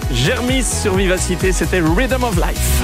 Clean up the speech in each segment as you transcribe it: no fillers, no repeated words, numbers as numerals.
Germis sur Vivacité, c'était Rhythm of Life.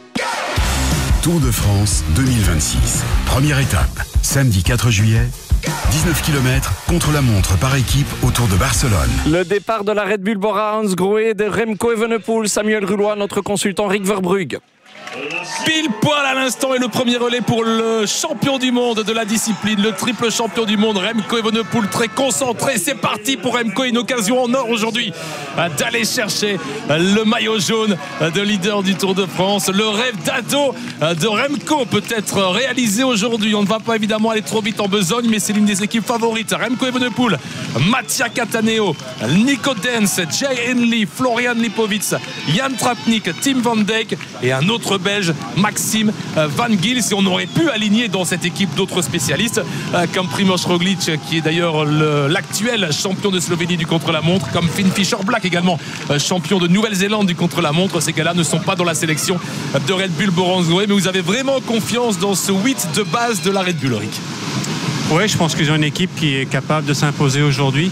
Tour de France 2026. Première étape, samedi 4 juillet. 19 km contre la montre par équipe autour de Barcelone. Le départ de la Red Bull Bora Hansgrohe de Remco Evenepoel, Samuel Rulois, notre consultant Rick Verbrugge. Pile poil à l'instant et le premier relais pour le champion du monde de la discipline, le triple champion du monde Remco Evenepoel, très concentré. C'est parti pour Remco, une occasion en or aujourd'hui d'aller chercher le maillot jaune de leader du Tour de France. Le rêve d'ado de Remco peut être réalisé aujourd'hui. On ne va pas évidemment aller trop vite en besogne, mais c'est l'une des équipes favorites. Remco Evenepoel, Mattia Cattaneo, Nico Dens, Jay Hindley, Florian Lipovic, Jan Tratnik, Tim Van Dijk et un autre belge, Maxime Van Gils. Et on aurait pu aligner dans cette équipe d'autres spécialistes comme Primož Roglic, qui est d'ailleurs l'actuel champion de Slovénie du contre-la-montre, comme Finn Fischer-Black également champion de Nouvelle-Zélande du contre-la-montre. Ces gars-là ne sont pas dans la sélection de Red Bull Bora Hansgrohe, mais vous avez vraiment confiance dans ce 8 de base de la Red Bull, Rick? Oui, je pense qu'ils ont une équipe qui est capable de s'imposer aujourd'hui.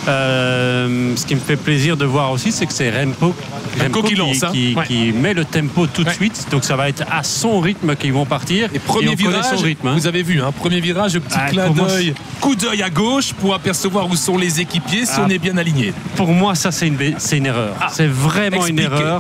Ce qui me fait plaisir de voir aussi, c'est que c'est Remco qui lance, qui met le tempo tout de suite. Donc ça va être à son rythme qu'ils vont partir. Et premier virage, son rythme, vous avez vu, premier virage, petit clin d'œil, coup d'œil à gauche pour apercevoir où sont les équipiers si on est bien aligné. Pour moi, ça c'est une erreur. C'est vraiment une erreur.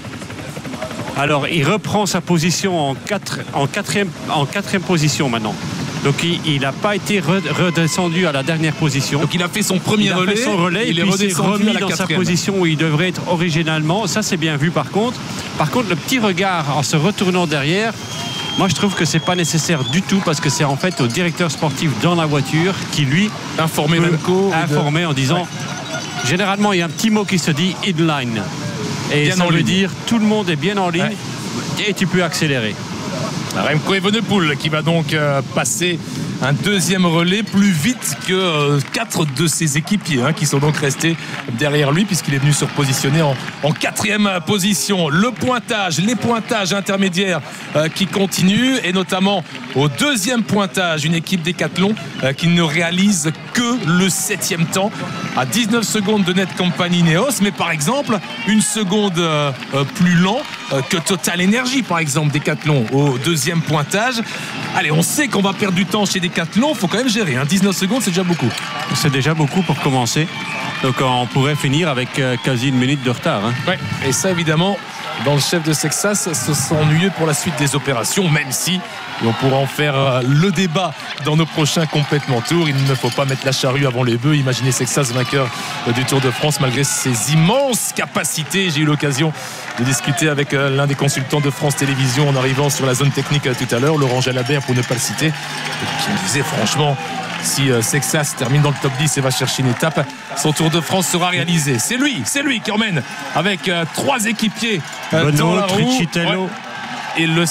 Alors il reprend sa position en quatrième position maintenant. Donc il n'a pas été redescendu à la dernière position. Donc il a fait son premier relais. Il est remis dans sa position où il devrait être originalement. Ça c'est bien vu par contre. Par contre le petit regard en se retournant derrière, moi je trouve que c'est pas nécessaire du tout, parce que c'est en fait au directeur sportif dans la voiture qui lui informer en disant généralement il y a un petit mot qui se dit inline. Et bien ça veut dire tout le monde est bien en ligne et tu peux accélérer. Remco Evenepoel qui va donc passer un deuxième relais plus vite que 4 de ses équipiers qui sont donc restés derrière lui, puisqu'il est venu se repositionner en quatrième position. Les pointages intermédiaires qui continuent, et notamment au deuxième pointage, une équipe Decathlon qui ne réalise que le 7e temps à 19 secondes de Netcompany Ineos, mais par exemple une seconde plus lent que Total Energy, par exemple Decathlon au deuxième pointage. Allez, on sait qu'on va perdre du temps chez Decathlon, il faut quand même gérer, 19 secondes c'est déjà beaucoup. C'est déjà beaucoup pour commencer, donc on pourrait finir avec quasi une minute de retard. Ouais. Et ça évidemment, dans le chef de Sexas, ce sera ennuyeux pour la suite des opérations, même si on pourra en faire le débat dans nos prochains complètement tours. Il ne faut pas mettre la charrue avant les bœufs. Imaginez Sexas vainqueur du Tour de France malgré ses immenses capacités. J'ai eu l'occasion de discuter avec l'un des consultants de France Télévisions en arrivant sur la zone technique tout à l'heure, Laurent Jalabert pour ne pas le citer, qui me disait franchement, si Sexas termine dans le top 10 et va chercher une étape, son Tour de France sera réalisé. C'est lui qui emmène avec 3 équipiers dans la roue. Riccitello. Et le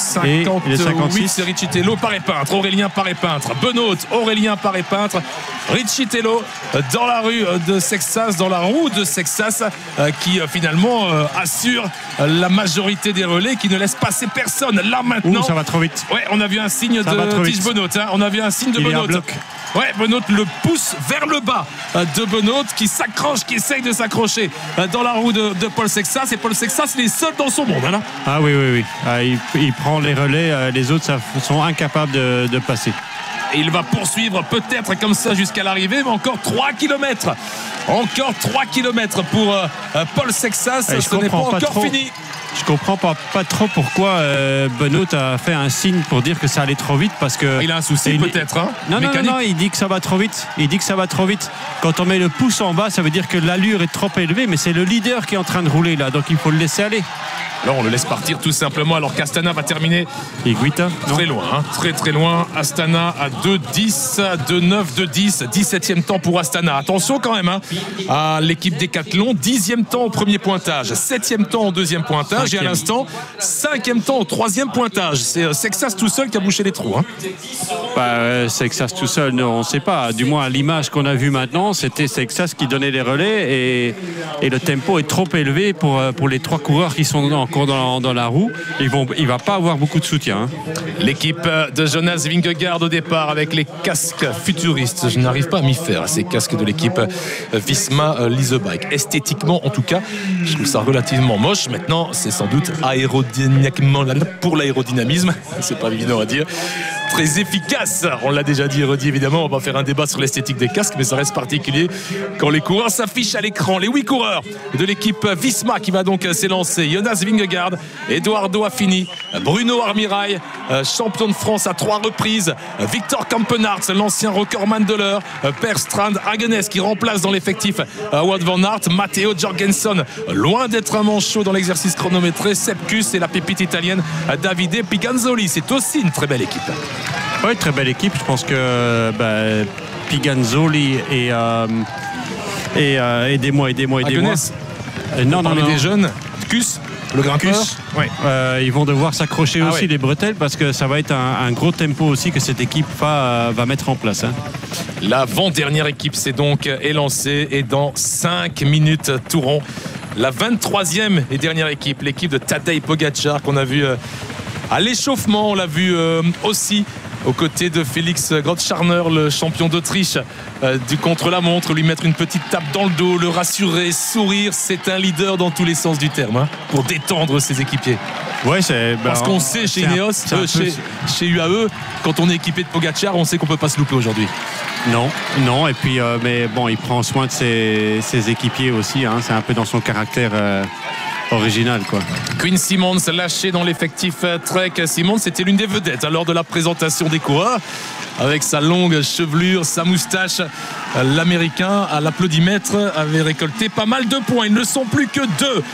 58, c'est Riccitello, Paré-Peintre, Aurélien Paré-Peintre, Benoît, Aurélien Paré-Peintre, Riccitello dans la rue de Sexas, dans la roue de Sexas, qui finalement assure la majorité des relais, qui ne laisse passer personne. Là maintenant, ça va trop vite. Ouais, on a vu un signe de Tige Benoît. On a vu un signe de Benoît. Ouais, Benoît le pousse vers le bas de Benoît, qui s'accroche, qui essaye de s'accrocher dans la roue de Paul Sexas. Et Paul Sexas, il est seul dans son monde. Ah oui. Il prend les relais, les autres sont incapables de passer. Et il va poursuivre peut-être comme ça jusqu'à l'arrivée, mais encore 3 km. Encore 3 km pour Paul Sexas. Ce n'est pas encore fini. Je comprends pas trop pourquoi Benoît a fait un signe pour dire que ça allait trop vite, parce que il a un souci peut-être. Non, il dit que ça va trop vite. Quand on met le pouce en bas, ça veut dire que l'allure est trop élevée, mais c'est le leader qui est en train de rouler là, donc il faut le laisser aller. Alors on le laisse partir tout simplement, alors qu'Astana va terminer très loin, très loin. Astana à 2-10, 2-9, 2-10, 17e temps pour Astana. Attention quand même à l'équipe Decathlon, 10e temps au premier pointage, 7e temps au deuxième pointage, et à l'instant 5e temps au troisième pointage. C'est Sexas tout seul qui a bouché les trous. Sexas tout seul, on ne sait pas, du moins à l'image qu'on a vue maintenant, c'était Sexas qui donnait les relais, et le tempo est trop élevé pour les 3 coureurs qui sont encore dans la roue, il ne va pas avoir beaucoup de soutien. L'équipe de Jonas Vingegaard au départ avec les casques futuristes. Je n'arrive pas à m'y faire à ces casques de l'équipe Visma Leasebike. Esthétiquement, en tout cas, je trouve ça relativement moche. Maintenant, c'est sans doute aérodynamiquement, pour l'aérodynamisme, c'est pas évident à dire, très efficace. On l'a déjà dit, redit évidemment, on va faire un débat sur l'esthétique des casques, mais ça reste particulier quand les coureurs s'affichent à l'écran. Les 8 coureurs de l'équipe Visma qui va donc s'élancer: Jonas Vingegaard, Edoardo Affini, Bruno Armirail, champion de France à 3 reprises, Victor Kampenarts, l'ancien recordman de l'heure, Per Strand Hagenes qui remplace dans l'effectif Wout van Aert, Matteo Jorgensen, loin d'être un manchot dans l'exercice chronométré, Sepkus et la pépite italienne Davide Piganzoli. C'est aussi une très belle équipe. Oui, très belle équipe. Je pense que Piganzoli et aidez-moi. Non, des jeunes. Kus, le grimpeur. Ouais. Ils vont devoir s'accrocher aussi les bretelles parce que ça va être un gros tempo aussi que cette équipe va mettre en place. L'avant-dernière équipe s'est donc élancée et dans 5 minutes tout rond, la 23e et dernière équipe, l'équipe de Tadej Pogačar qu'on a vu à l'échauffement, on l'a vu aussi aux côtés de Félix Grottscharner, le champion d'Autriche du contre-la-montre, lui mettre une petite tape dans le dos, le rassurer, sourire. C'est un leader dans tous les sens du terme, pour détendre ses équipiers. Ouais, parce qu'on sait chez Ineos, chez UAE, quand on est équipé de Pogačar, on sait qu'on peut pas se louper aujourd'hui. Non, et puis mais bon, il prend soin de ses équipiers aussi, c'est un peu dans son caractère original, quoi. Quinn Simmons lâché dans l'effectif Trek. Simmons, c'était l'une des vedettes lors de la présentation des coureurs. Avec sa longue chevelure, sa moustache, l'Américain à l'applaudimètre avait récolté pas mal de points. Ils ne sont plus que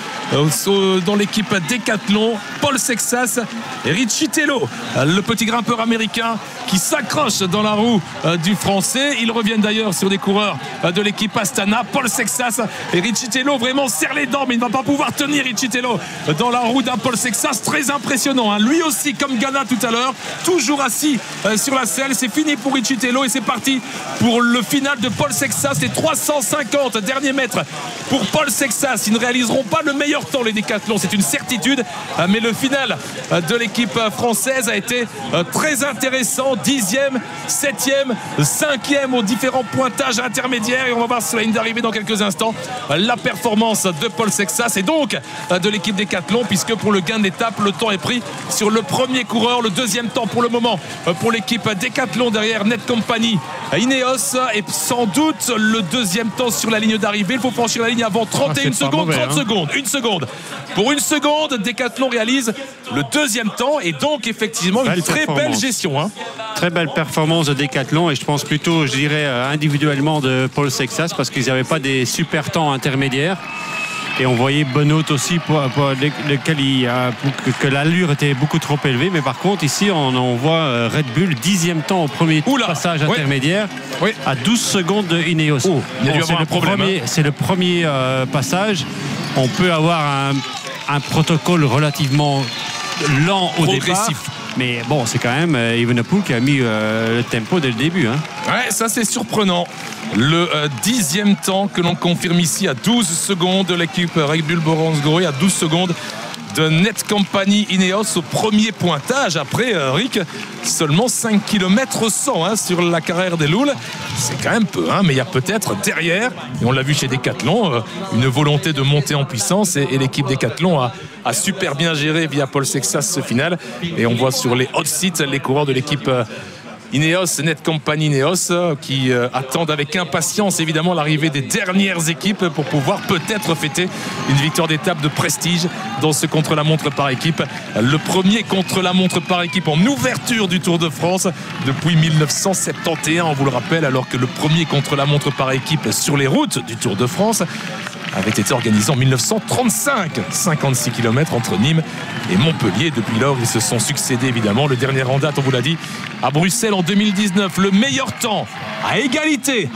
2 dans l'équipe Decathlon. Paul Sexas et Richie Tello, le petit grimpeur américain qui s'accroche dans la roue du Français. Ils reviennent d'ailleurs sur des coureurs de l'équipe Astana. Paul Sexas et Richie Tello vraiment serrent les dents, mais il ne va pas pouvoir tenir Richie Tello dans la roue d'un Paul Sexas. Très impressionnant, Lui aussi, comme Ghana tout à l'heure, toujours assis sur la selle. C'est fini pour Richie Tello et c'est parti pour le final de Paul Sexas. Les 350 derniers mètres pour Paul Sexas. Ils ne réaliseront pas le meilleur temps, les décathlons, c'est une certitude, mais le final de l'équipe française a été très intéressant. 10e, 7e, 5e aux différents pointages intermédiaires, et on va voir sur la ligne d'arrivée dans quelques instants la performance de Paul Sexas et donc de l'équipe Decathlon, puisque pour le gain d'étape, le temps est pris sur le premier coureur. Le deuxième temps pour le moment pour l'équipe Decathlon derrière Netcompany Ineos, et sans doute le deuxième temps sur la ligne d'arrivée. Il faut franchir la ligne avant 31 secondes, mauvais, 30 secondes, 1 seconde. Pour 1 seconde, Decathlon réalise le deuxième temps et donc effectivement une très belle gestion. Très belle performance de Decathlon, et je pense plutôt, je dirais, individuellement de Paul Sexas, parce qu'ils n'avaient pas des super temps intermédiaires. Et on voyait Benoît aussi pour lequel que l'allure était beaucoup trop élevée. Mais par contre, ici, on voit Red Bull 10e temps au premier passage intermédiaire, à 12 secondes de Ineos. C'est le premier passage. On peut avoir un protocole relativement lent au départ. Mais bon, c'est quand même Evenepoel qui a mis le tempo dès le début. Ouais, ça c'est surprenant. Le 10e temps que l'on confirme ici à 12 secondes de l'équipe Red Bull Boransgroué, à 12 secondes de Netcompany Ineos au premier pointage. Après, Rick, seulement 5 km 100 sur la carrière des Louls. C'est quand même peu, mais il y a peut-être derrière, et on l'a vu chez Decathlon, une volonté de monter en puissance, et l'équipe Decathlon a super bien géré via Paul Sexas ce final. Et on voit sur les hot seats les coureurs de l'équipe Ineos, Netcompany Ineos, qui attendent avec impatience évidemment l'arrivée des dernières équipes pour pouvoir peut-être fêter une victoire d'étape de prestige dans ce contre-la-montre par équipe. Le premier contre-la-montre par équipe en ouverture du Tour de France depuis 1971, on vous le rappelle, alors que le premier contre-la-montre par équipe sur les routes du Tour de France avait été organisé en 1935, 56 km entre Nîmes et Montpellier. Depuis lors, ils se sont succédés évidemment. Le dernier en date, on vous l'a dit, à Bruxelles en 2019. Le meilleur temps à égalité,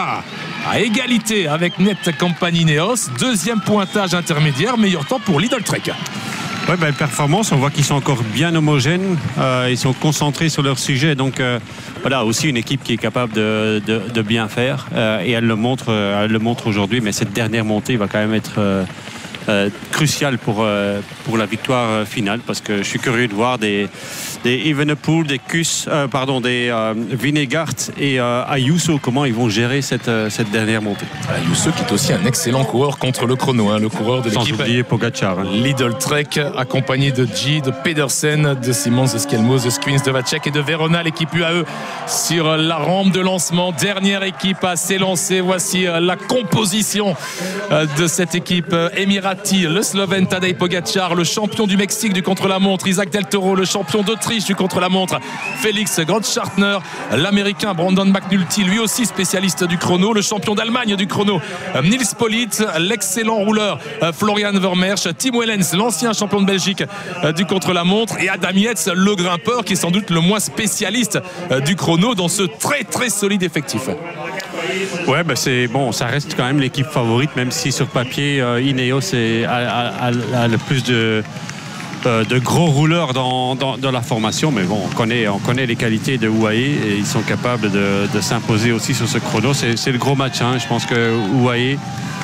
à égalité avec Netcompany Ineos. Deuxième pointage intermédiaire, meilleur temps pour Lidl Trek. Ouais, belle performance, on voit qu'ils sont encore bien homogènes, ils sont concentrés sur leur sujet, donc voilà, aussi une équipe qui est capable de bien faire, et elle le montre aujourd'hui, mais cette dernière montée va quand même être crucial pour la victoire finale, parce que je suis curieux de voir des Evenepoel, des Vingegaard et Ayuso, comment ils vont gérer cette dernière montée. Ayuso qui est aussi un excellent coureur contre le chrono, le coureur de l'équipe. Sans oublier Pogacar. Lidl Trek, accompagné de G, de Pedersen, de Simons, de Skelmos, de Squins, de Vacek et de Verona, l'équipe UAE sur la rampe de lancement. Dernière équipe à s'élancer. Voici la composition de cette équipe émirati. Le Slovène Tadej Pogacar, le champion du Mexique du contre-la-montre Isaac Del Toro, le champion d'Autriche du contre-la-montre Félix Grothschartner, l'américain Brandon McNulty, lui aussi spécialiste du chrono, le champion d'Allemagne du chrono Nils Politt, l'excellent rouleur Florian Vermeersch, Tim Wellens, l'ancien champion de Belgique du contre-la-montre, et Adam Yates, le grimpeur, qui est sans doute le moins spécialiste du chrono dans ce très très solide effectif. Ouais, c'est bon, ça reste quand même l'équipe favorite, même si sur papier Ineos a le plus de gros rouleurs dans la formation, mais bon, on connaît les qualités de UAE et ils sont capables de s'imposer aussi sur ce chrono. C'est le gros match, je pense que UAE,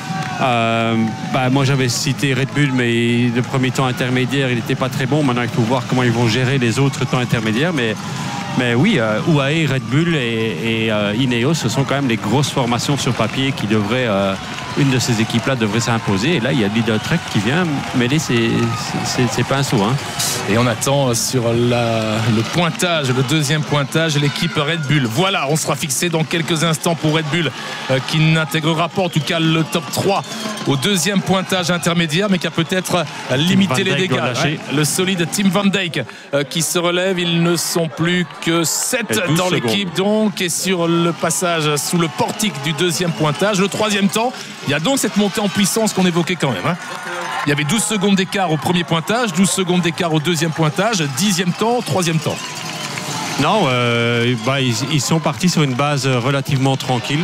moi j'avais cité Red Bull, mais le premier temps intermédiaire il n'était pas très bon. Maintenant il faut voir comment ils vont gérer les autres temps intermédiaires, mais oui, UAE, Red Bull et Ineos, ce sont quand même les grosses formations sur papier qui devraient, une de ces équipes-là devrait s'imposer. Et là, il y a Lidl Trek qui vient mêler ses pinceaux. Et on attend sur le pointage, le deuxième pointage, l'équipe Red Bull. Voilà, on sera fixé dans quelques instants pour Red Bull, qui n'intégrera pas en tout cas le top 3 au deuxième pointage intermédiaire, mais qui a peut-être limité les dégâts. Le solide Tim Van Dijk qui se relève. Ils ne sont plus que 7 dans l'équipe donc, et sur le passage sous le portique du deuxième pointage. Le troisième temps, il y a donc cette montée en puissance qu'on évoquait quand même. Il y avait 12 secondes d'écart au premier pointage, 12 secondes d'écart au deuxième pointage, 10e temps, 3e temps. Non, ils sont partis sur une base relativement tranquille.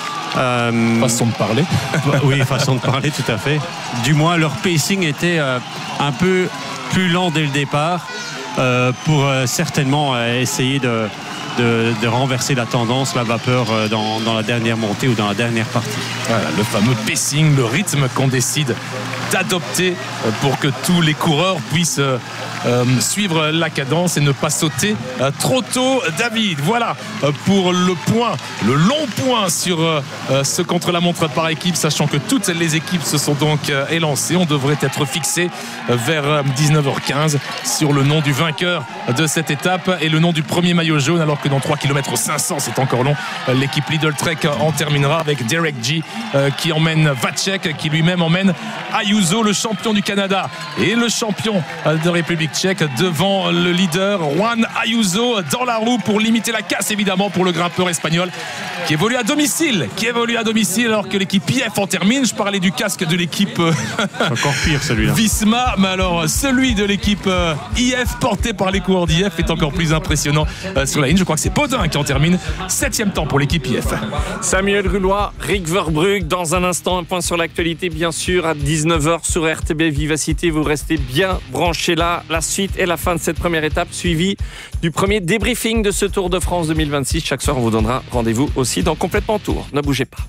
Façon de parler. Oui, façon de parler, tout à fait. Du moins, leur pacing était un peu plus lent dès le départ pour certainement essayer de renverser la tendance, la vapeur dans la dernière montée ou dans la dernière partie. Voilà, le fameux pacing, le rythme qu'on décide d'adopter pour que tous les coureurs puissent suivre la cadence et ne pas sauter trop tôt. David, voilà pour le long point sur ce contre-la-montre par équipe, sachant que toutes les équipes se sont donc élancées. On devrait être fixé vers 19h15 sur le nom du vainqueur de cette étape et le nom du premier maillot jaune, alors que dans 3 km 500, c'est encore long. L'équipe Lidl Trek en terminera avec Derek G qui emmène Vacek, qui lui-même emmène Ayuso, le champion du Canada et le champion de République tchèque, devant le leader Juan Ayuso dans la roue pour limiter la casse, évidemment, pour le grimpeur espagnol qui évolue à domicile alors que l'équipe IF en termine. Je parlais du casque de l'équipe encore pire celui-là, Visma, mais alors celui de l'équipe IF porté par les coureurs d'IF est encore plus impressionnant sur la ligne. Je crois que c'est Baudin qui en termine 7e temps pour l'équipe IF. Samuel Rulois, Rick Verbrugge, dans un instant un point sur l'actualité, bien sûr, à 19h sur RTB Vivacité. Vous restez bien branchés là. La suite et la fin de cette première étape, suivie du premier débriefing de ce Tour de France 2026. Chaque soir, on vous donnera rendez-vous aussi dans Complètement Tour. Ne bougez pas.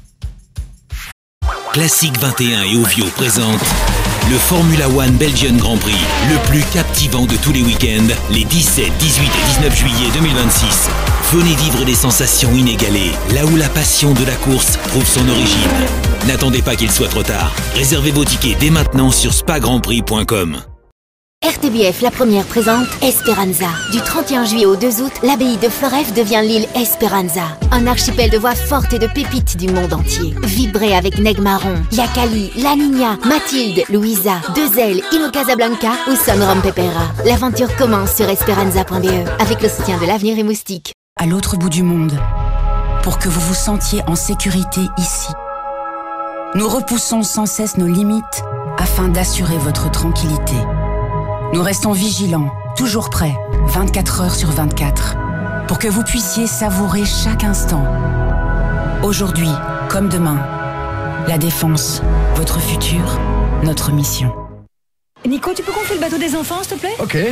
Classique 21 et Ovio présente le Formula One Belgian Grand Prix, le plus captivant de tous les week-ends, les 17, 18 et 19 juillet 2026. Venez vivre des sensations inégalées, là où la passion de la course trouve son origine. N'attendez pas qu'il soit trop tard. Réservez vos tickets dès maintenant sur spagrandprix.com. RTBF, la première, présente Esperanza. Du 31 juillet au 2 août, l'abbaye de Floreffe devient l'île Esperanza. Un archipel de voix fortes et de pépites du monde entier. Vibrez avec Neg Marron, Yakali, La Niña, Mathilde, Louisa, Deux-Ailes, Ino Casablanca ou Son Rompepera. L'aventure commence sur esperanza.be avec le soutien de l'Avenir et Moustique. À l'autre bout du monde, pour que vous vous sentiez en sécurité ici. Nous repoussons sans cesse nos limites afin d'assurer votre tranquillité. Nous restons vigilants, toujours prêts, 24 heures sur 24, pour que vous puissiez savourer chaque instant. Aujourd'hui, comme demain, la défense, votre futur, notre mission. Nico, tu peux gonfler le bateau des enfants, s'il te plaît ? Ok.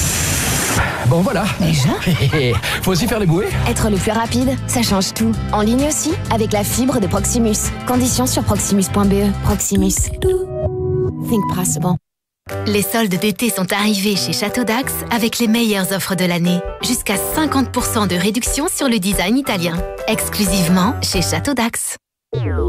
Bon, voilà. Déjà ? Faut aussi faire les bouées. Être le plus rapide, ça change tout. En ligne aussi, avec la fibre de Proximus. Conditions sur proximus.be. Proximus. Think possible. Les soldes d'été sont arrivés chez Château d'Ax avec les meilleures offres de l'année. Jusqu'à 50% de réduction sur le design italien. Exclusivement chez Château d'Ax.